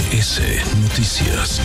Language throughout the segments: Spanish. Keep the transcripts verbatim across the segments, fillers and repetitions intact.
S Noticias.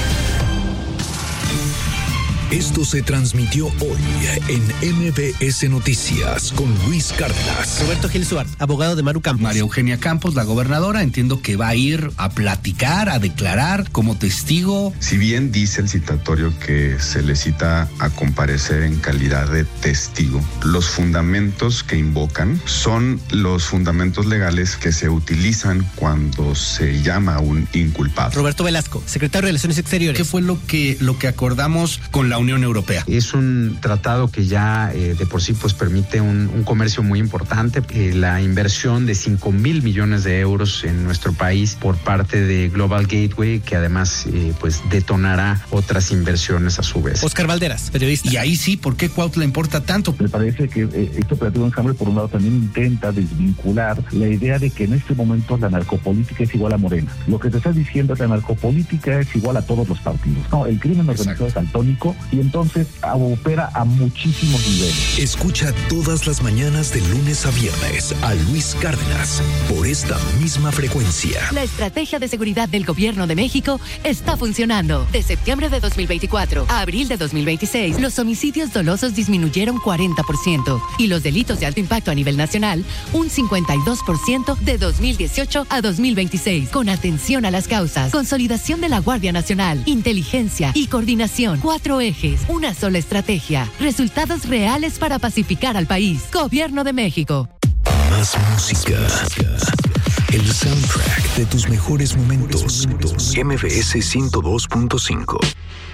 Esto se transmitió hoy en M B S Noticias con Luis Cárdenas. Roberto Gil Suárez, abogado de Maru Campos. María Eugenia Campos, la gobernadora, entiendo que va a ir a platicar, a declarar como testigo. Si bien dice el citatorio que se le cita a comparecer en calidad de testigo, los fundamentos que invocan son los fundamentos legales que se utilizan cuando se llama a un inculpado. Roberto Velasco, secretario de Relaciones Exteriores. ¿Qué fue lo que, lo que acordamos con la Unión Europea? Es un tratado que ya eh, de por sí pues permite un, un comercio muy importante, eh, la inversión de cinco mil millones de euros en nuestro país por parte de Global Gateway, que además eh, pues detonará otras inversiones a su vez. Oscar Valderas, periodista. Y ahí sí, ¿por qué Cuautla importa tanto? Me parece que eh, este operativo Enjambre, por un lado, también intenta desvincular la idea de que en este momento la narcopolítica es igual a Morena. Lo que te está diciendo es que la narcopolítica es igual a todos los partidos. No, el crimen organizado es daltónico y entonces opera a muchísimos niveles. Escucha todas las mañanas de lunes a viernes a Luis Cárdenas por esta misma frecuencia. La estrategia de seguridad del Gobierno de México está funcionando. De septiembre de dos mil veinticuatro a abril de dos mil veintiséis, los homicidios dolosos disminuyeron cuarenta por ciento y los delitos de alto impacto a nivel nacional un cincuenta y dos por ciento de dos mil dieciocho a dos mil veintiséis. Con atención a las causas, consolidación de la Guardia Nacional, inteligencia y coordinación. Cuatro ejes, una sola estrategia. Resultados reales para pacificar al país. Gobierno de México. Más música. El soundtrack de tus mejores momentos. M B S ciento dos punto cinco.